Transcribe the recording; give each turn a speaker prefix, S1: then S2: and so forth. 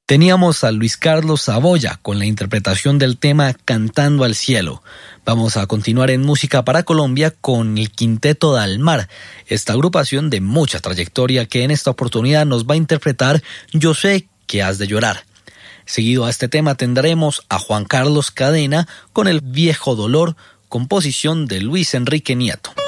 S1: Teníamos a Luis Carlos Saboya con la interpretación del tema Cantando al Cielo. Vamos a continuar en Música para Colombia con el Quinteto Dalmar, esta agrupación de mucha trayectoria que en esta oportunidad nos va a interpretar Yo sé que has de llorar. Seguido a este tema tendremos a Juan Carlos Cadena con El viejo dolor, composición de Luis Enrique Nieto.